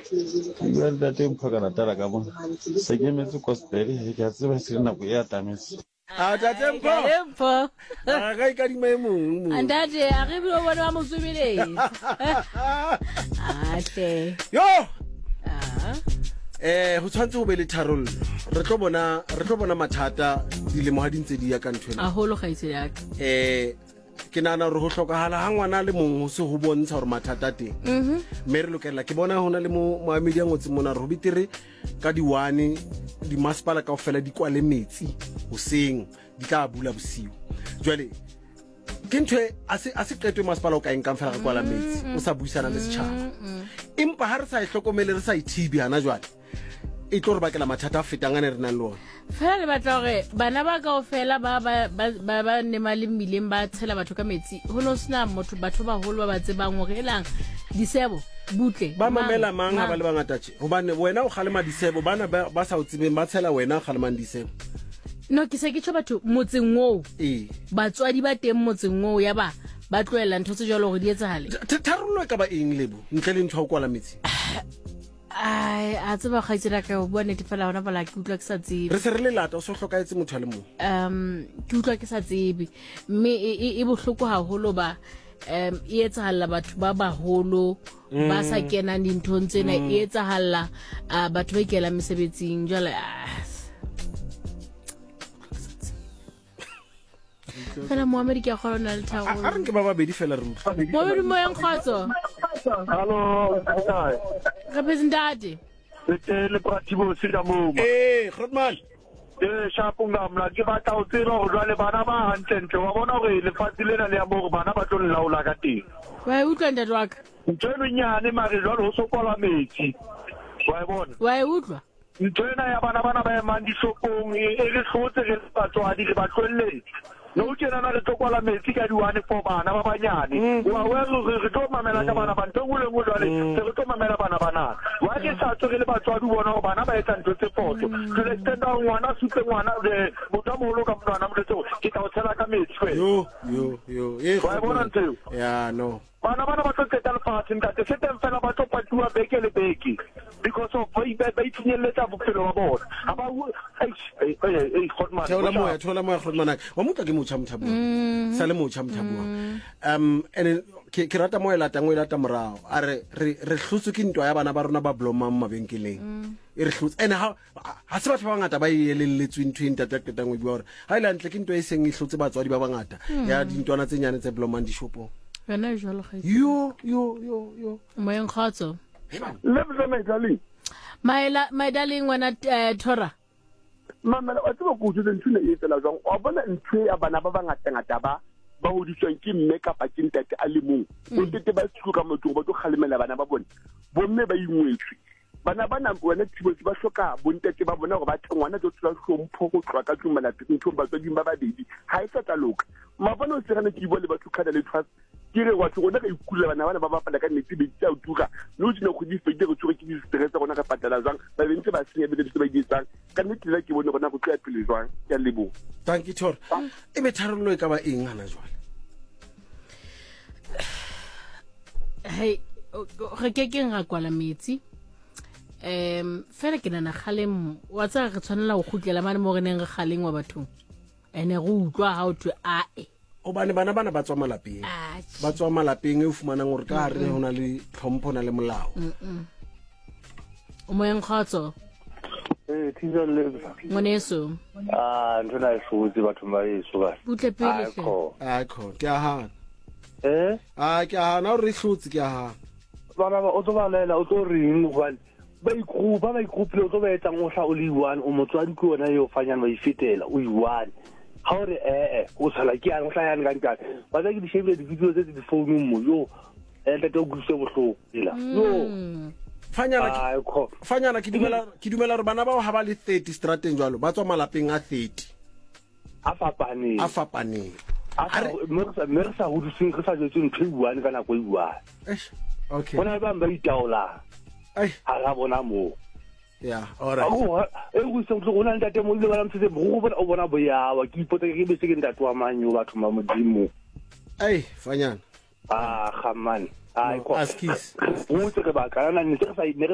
Well, that in Paganataragamon. Second, it's costly. He has never seen a weird damage. Tempo. Ga ka di maemong. Andate a re bile bona mo tsubile. Ate. Yo! Ah. Ho tshwantse ho be le tharollo. Re tlo bona mathata dilemo ha dintse di ya ka ntwena. A holo ga itse ya. Ke nana re ho hlokahala ha ngwana le mong ho se ho bontsha hore mathata teng. Me re lokela ke bona hona le mo moamedi a ngotse mona re ho bitere ka di 1 di masepala kaofela di kwale metsi hoseng di tla bula bosiu. Jwale ke ntwe a se qetwe masepala o ka enkang fela ka kwala metsi o sa buisana le setjhaba. Empa ha re sa ihlokomele re sa ithibi hana jwale e tlo re bakela mathata a fetang a ne re nang le ona. Fela le batla hore bana ba kaofela ba ne male mmileng ba tshela batho ka metsi ho no sena motho batho ba holo ba tsebang hore elang disebo butle ba mamela mang ha ba le bangata tje hobane wena o kgalema disebo bana ba sa o tsebeng ba tshela wena kgalemang disebo. No ke se ke tsho batho motseng oo batswadi ba teng motseng oo ya ba tloela ntho tse jalo hore di etsahale. Tharollo ka ba eng lebo ntle le ntho o kwala metsi. Ai a tseba ga itse ka o bua nete fela hona bala ke utlwa ke sa tsebe. Re se re le lata o so hlokaetse motho le mong. Ke utlwa ke sa tsebe mme e bohloko haholo ba e etsahala batho ba baholo ba sa kenang dinthong tsena e etsahala batho ba ikela mesebetsing jwale fela Mohammed ke a kgona le tharollo. A re ke ba babedi fela re utlwa. Mohammed mo yang khotso. Hallo, hi. Representative. Le pratibo sida mo. Grootman. Shapunga mla ke batla o tsira ho jwale bana ba hantle wa bona hore le fatsile le ya mo bana ba tlo laola ka teng. Wa utlwa ntate wa ka. Ntweno nyane mare jwale ho sokola metsi. Wa bona. Wa utlwa. Ntwena ya bana ba emang dishopong e re hlotse re batswadi re ba tlolle. No tjena na re tlokola metsi ka di 1 for bana ba banyane wa re tlo mamela ka bana ba ntongule mo jwale re tlo mamela bana wa ke sa tsore le batswadi bona bana ba etsa ntho tse poto re stenda ngwana sutle ngwana motho mo lo ka mwana mo tso ke tla o tshela ka metsi yo wa bona ntho ya no bana ba tlo tsetsa le fatshe ntate se teng fela ba tlo patua beke le beke because of ba itshinyelletsa bophelo ba bona ha ba thola moya Grootman wa motla ke mocha mthabo sa le mocha mthabo and ke rata mo elata morao a re hlutse ke ntwa ya bana ba rona ba bloma mo mabenkeleng e re hlutse and ha se batho ba ngata ba elelletsweng twin tataketang o bua hore ha ile ntle ke ntwa e seng e hlutse batswadi ba bangata ya dintwana tse nyane tse blomang di shopong wena jwalo ga yo mo yang khotso le bzame dali my darling wena Thora mamela wa tseba go tse ntshune e tsela jwang wa bona ntwe ya bana ba bangata ba hodiswang ke mme ka pakeng tate a le mong o tete ba tshiko ka motho ba tlo khalemela bana ba bona bomme ba ingwetswe bana wena tshibotsi ba hloka bontate ba bona gore ba thengwana tlo tsela hlompho go tlwa ka tlumela ntho ba tswa dimba ba bedi ha e sa taloka ma bona o tsena ke bole ba tlhokana le trust ke re wa tsona ka ikula bana ba bapala ka nnete be tsa utuga no tsena go di fete go tswa ke di stress gona ka patala jang ba bentse ba senya be di ba di tsang ka nnete la ke bone gona go tsaya pele jwang ya lebo thank you Thor e be tharollo e ka ba eng hana jwale hey re ke nga kwala metsi fela ke nana khalem wa tsa re tshwanela go khutlela mane mo re neng re khaleng wa bathong ene go utlwa ha o thwe bana ba tswa malapeng e fumanang gore ka re hona le tlhompho na le molao o mo yang khotso thiza le moneso ntho na ifutse batho ba iso ba butle pele akho ke a ha ke a na re hlotse ke a ha bana ba o tlo ba lela o tlo reng one ba ikgupile o tlo ba etsang o hla o le one o motswadi ke ona yo fanyana ba ifetela o one ha re o sala ke a nghlaya ngantane ba tla ke di shebile di video tse di phone mo yo ente to guse bohloko ila yo fanyana ke dumela re bana ba ha ba le 30 strateng jwalo ba tswa malapeng a 30 a fapaneng mer sa ho dusing re sa jetse ntho one kana go one okay bona ba itaola ha bona mo yeah alright e go se go na ntate mo le bana mtse go bona o bona boyawa ke ipotsa ke be se ke ntate wa manyo batho ba modimo fanyana khamane ai ko askis o tsere ba kana ne se sa